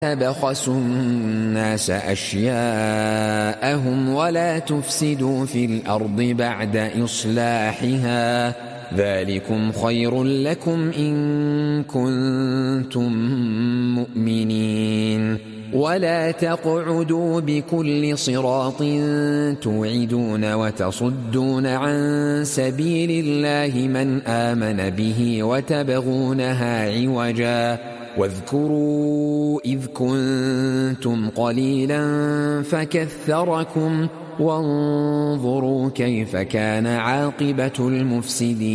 تبخسوا الناس أشياءهم ولا تفسدوا في الأرض بعد إصلاحها ذلكم خير لكم إن كنتم مؤمنين ولا تقعدوا بكل صراط توعدون وتصدون عن سبيل الله من آمن به وتبغونها عوجا واذكروا إذ كنتم قليلا فكثركم وانظروا كيف كان عاقبة المفسدين